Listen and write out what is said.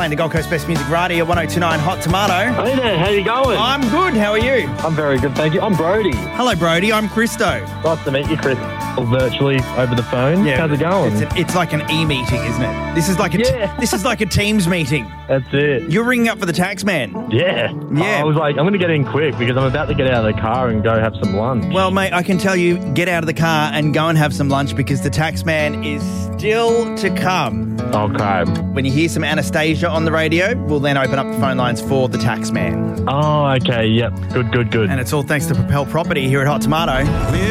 playing the Gold Coast Best Music Radio, 102.9 Hot Tomato. Hey there, how you going? I'm good. How are you? I'm very good, thank you. I'm Brody. Hello, Brody. I'm Christo. Nice to meet you, Chris. Virtually over the phone. Yeah, How's it going? It's like an e-meeting, isn't it? This is like a Teams meeting. That's it. You're ringing up for the tax man. Yeah. I was like, I'm going to get in quick because I'm about to get out of the car and go have some lunch. Well, mate, I can tell you, get out of the car and go and have some lunch because the tax man is still to come. Okay. When you hear some Anastasia on the radio, we'll then open up the phone lines for the tax man. Oh, okay. Yep. Good. And it's all thanks to Propel Property here at Hot Tomato.